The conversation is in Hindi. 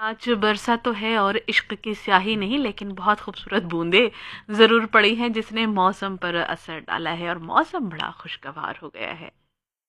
आज बरसा तो है और इश्क की स्याही नहीं, लेकिन बहुत खूबसूरत बूंदे ज़रूर पड़ी हैं जिसने मौसम पर असर डाला है और मौसम बड़ा खुशगवार हो गया है।